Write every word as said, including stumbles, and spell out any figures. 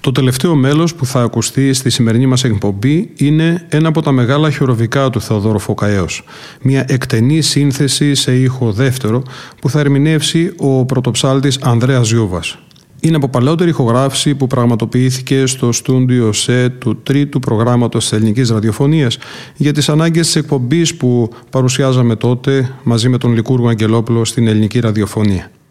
Το τελευταίο μέλος που θα ακουστεί στη σημερινή μας εκπομπή είναι ένα από τα μεγάλα χειροβικά του Θεοδόρου Φωκαέως. Μια εκτενή σύνθεση σε ήχο δεύτερο που θα ερμηνεύσει ο πρωτοψάλτης Ανδρέας Ζιούβας. Είναι από παλαιότερη ηχογράφηση που πραγματοποιήθηκε στο στούντιο ΣΕ του τρίτου προγράμματος της ελληνικής ραδιοφωνίας για τις ανάγκες της εκπομπής που παρουσιάζαμε τότε μαζί με τον Λικούργο Αγγελόπουλο στην ελληνική ραδιοφωνία.